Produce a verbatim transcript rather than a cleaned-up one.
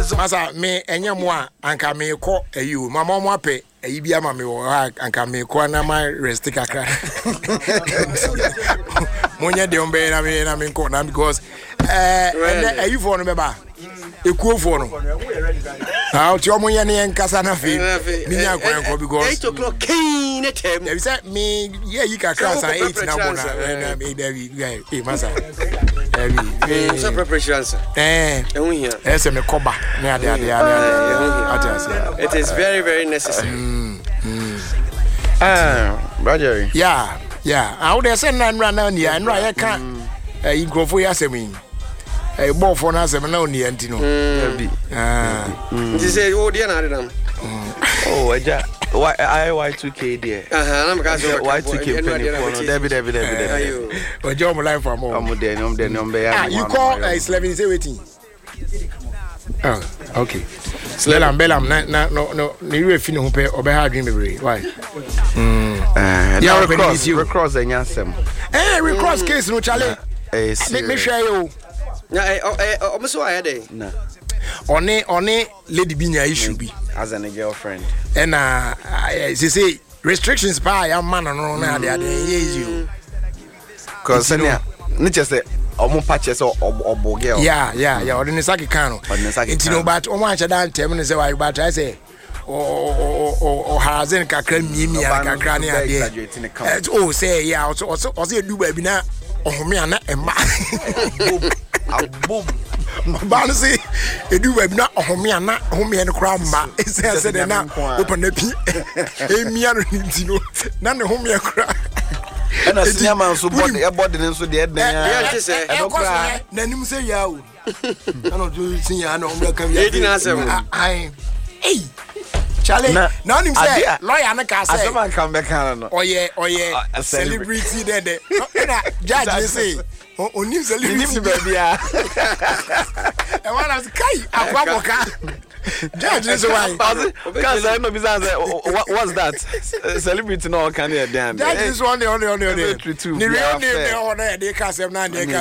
Masa me enye mo a anka me ko ayi o mama mo ape ayi bia ma me wo anka me ko na ma rest kakra monya de ombe na me na me ko na because eh ayi for no beba ekuo for no ah ti omo ye ne nkasa na fe mi nya kwan ko because eight o'clock keen etem e say me ye yi kakra sa eight na bona na me David eh masa eh so preparation eh ehun here ese me koba me ade ade ade it is very very necessary. Ah, brother. Yeah, yeah. I would say nine run down here, and I can't. You go for your semi. A ball for us, and no near Antino. Ah, you say, oh, dear, I don't. Oh, I just. Why I Y two K there? Uh huh. I'm going Y two K. David, David, David. But John life for more. I'm there. I'm there. I'm there. You call a eleven say waiting. Oh, okay. Belam Belam na na no no ni we fi ne ho pe obeha dream bebre why mm eh yeah recross recross enyasem eh recross case no chale eh me hwe yo na eh o so aye dey na one one lady bi nya issue bi as a girlfriend and na say say restrictions pa ya man no na ade ade easy cause senia ni chese omo patches obo girl yeah yeah yeah odini saki kan no intino but omo ancha dan tem ne say why but I say o o o hazen kakra miemi kakra ne ade oh say yeah also also do ba bi na ohome ana emma abom ba no say edu ba bi na ohome ana ohome ne kra mma say say de na open na pi emia no intino na ne home kra and a senior man so body a body so the head yeah say e no kra na nim say ya o ana do senior na o me kan ya ai eh Charlie na nim say lawyer na ka say asema kan be kan no oye oye celebrity there there na judge say onim celebrity baby ah e wanna kai akwa boka judge is why cuz I know business what's that celebrity no can hear damn that is one the only only ni real name the one dey ka say na dey